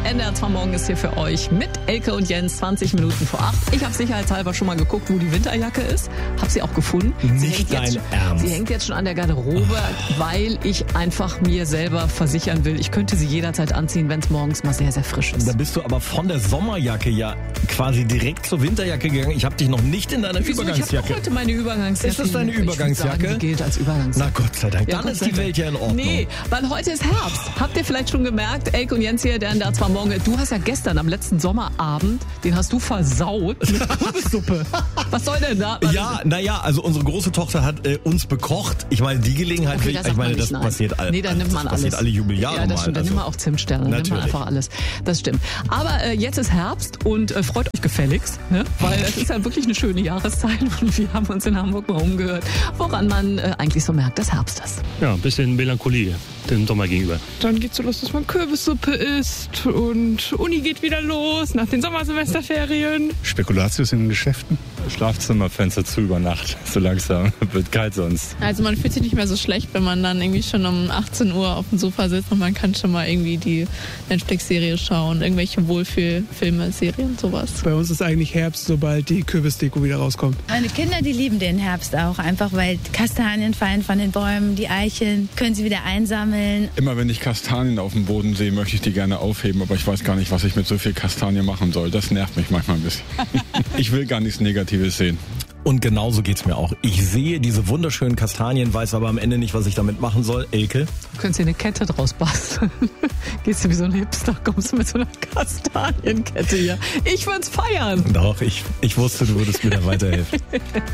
NDR 2 Morgen ist hier für euch mit Elke und Jens, 20 Minuten vor 8. Ich habe sicherheitshalber schon mal geguckt, wo die Winterjacke ist. Habe sie auch gefunden. Nicht dein Ernst. Sie hängt jetzt schon an der Garderobe, weil ich einfach mir selber versichern will, ich könnte sie jederzeit anziehen, wenn es morgens mal sehr, sehr frisch ist. Da bist du aber von der Sommerjacke ja quasi direkt zur Winterjacke gegangen. Ich habe dich noch nicht in deiner Übergangsjacke. Ich habe heute meine Übergangsjacke. Ist das deine Übergangsjacke? Die gilt als Übergangsjacke. Na Gott sei Dank. Ja, Dann ist die Welt ja in Ordnung. Nee, weil heute ist Herbst. Habt ihr vielleicht schon gemerkt, Elke und Jens hier, der NDR 2 Morgen. Du hast ja gestern am letzten Sommerabend, den hast du versaut mit Kürbissuppe. Was soll denn da? Ja, naja, also unsere große Tochter hat uns bekocht. Ich meine, die Gelegenheit, okay, ich meine, das passiert alles. Nee, dann nimmt man alles. Passiert alle Jubeljahre ja, das stimmt. mal. Dann nimmt man auch Zimtsterne. Dann nimmt man einfach alles. Das stimmt. Aber jetzt ist Herbst und freut euch gefälligst, ne? Weil es ist ja wirklich eine schöne Jahreszeit und wir haben uns in Hamburg mal umgehört, woran man eigentlich so merkt, dass Herbst ist. Ja, ein bisschen Melancholie dem Sommer gegenüber. Dann geht's so los, dass man Kürbissuppe isst und Uni geht wieder los nach den Sommersemesterferien. Spekulatius in den Geschäften. Schlafzimmerfenster zu über Nacht. So langsam wird kalt sonst. Also man fühlt sich nicht mehr so schlecht, wenn man dann irgendwie schon um 18 Uhr auf dem Sofa sitzt und man kann schon mal irgendwie die Netflix-Serie schauen, irgendwelche Wohlfühlfilme, Serien, sowas. Bei uns ist eigentlich Herbst, sobald die Kürbisdeko wieder rauskommt. Meine Kinder, die lieben den Herbst auch, einfach weil Kastanien fallen von den Bäumen, die Eicheln können sie wieder einsammeln. Immer wenn ich Kastanien auf dem Boden sehe, möchte ich die gerne aufheben, aber ich weiß gar nicht, was ich mit so viel Kastanie machen soll. Das nervt mich manchmal ein bisschen. Ich will gar nichts Negatives sehen. Und genauso geht's mir auch. Ich sehe diese wunderschönen Kastanien, weiß aber am Ende nicht, was ich damit machen soll. Elke? Du könntest dir eine Kette draus basteln. Gehst du wie so ein Hipster, kommst du mit so einer Kastanienkette hier. Ich würd's feiern. Doch, ich wusste, du würdest mir da weiterhelfen.